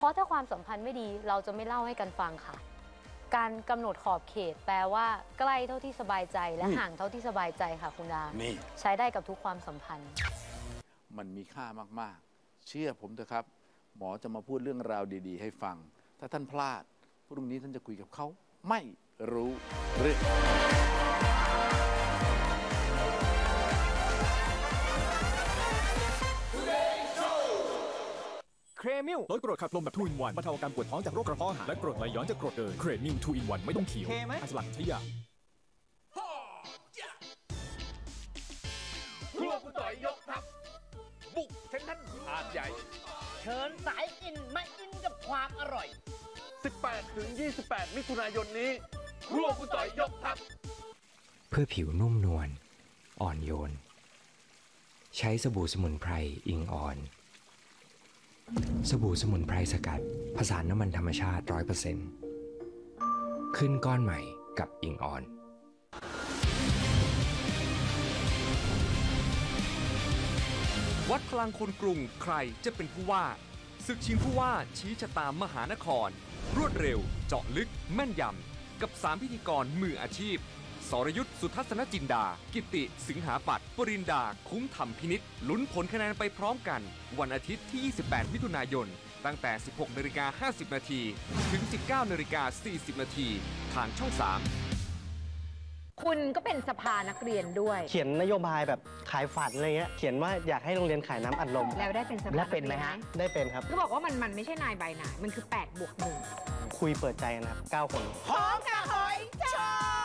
เพราะถ้าความสัมพันธ์ไม่ดีเราจะไม่เล่าให้กันฟังค่ะการกำหนดขอบเขตแปลว่าใกล้เท่าที่สบายใจและห่างเท่าที่สบายใจค่ะคุณดาใช้ได้กับทุกความสัมพันธ์มันมีค่ามากๆเชื่อผมเถอะครับหมอจะมาพูดเรื่องราวดีๆให้ฟังถ้าท่านพลาดพรุ่งนี้ท่านจะคุยกับเขาไม่รู้เรื่องเครมิลลดกรดขับลมแบบทูอินวันบรรเทาอาการปวดท้องจากโรคกระเพาะอาหารและกรดไหลย้อนจากกรดเดินเครมิลทูอินวันไม่ต้องเคี้ยวอัสลักชยาครัวคุณต่อยยกทัพบุกเซ็นทรัลหาดใหญ่เชิญสายอินมาอินกับความอร่อย 18 ถึง 28 มิถุนายนนี้ครัวคุณต่อยยกทัพเพื่อผิวนุ่มนวลอ่อนโยนใช้สบู่สมุนไพรอิงออนสบู่สมุนไพรสกัดผสานน้ำมันธรรมชาติ 100% ขึ้นก้อนใหม่กับอิงออนวัดพลังคนกรุงใครจะเป็นผู้ว่าศึกชิงผู้ว่าชี้ชะตามหานครรวดเร็วเจาะลึกแม่นยำกับ3พิธีกรมืออาชีพสรยุทธสุทัศนจินดากิติสิงหาปัตย์ปรินดาคุ้มธรรมพินิจลุ้นผลคะแนนไปพร้อมกันวันอาทิตย์ที่ 28 มิถุนายนตั้งแต่ 16:50 น.ถึง 19:40 น.ทางช่อง 3 คุณก็เป็นสภานักเรียนด้วยเขียนนโยบายแบบขายฝันอะไรเงี้ยเขียนว่าอยากให้โรงเรียนขายน้ำอัดลมแล้วได้เป็นสภาแล้วเป็นไหมฮะได้เป็นครับก็บอกว่ามันไม่ใช่นายใบหน่ายมันคือ8+1 คุยเปิดใจกันครับ9 คนหอมกะหอยชอบ